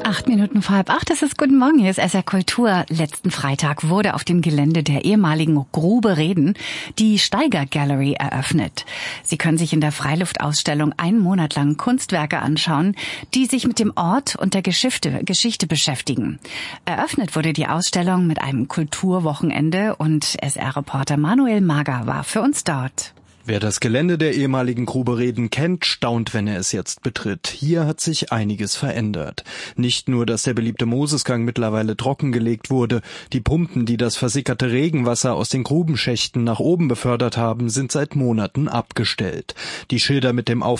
7:08, das ist Guten Morgen, hier ist SR Kultur. Letzten Freitag wurde auf dem Gelände der ehemaligen Grube Reden die Steiger Gallery eröffnet. Sie können sich in der Freiluftausstellung einen Monat lang Kunstwerke anschauen, die sich mit dem Ort und der Geschichte beschäftigen. Eröffnet wurde die Ausstellung mit einem Kulturwochenende und SR-Reporter Manuel Mager war für uns dort. Wer das Gelände der ehemaligen Grube Reden kennt, staunt, wenn er es jetzt betritt. Hier hat sich einiges verändert. Nicht nur, dass der beliebte Mosesgang mittlerweile trockengelegt wurde, die Pumpen, die das versickerte Regenwasser aus den Grubenschächten nach oben befördert haben, sind seit Monaten abgestellt. Die Schilder mit dem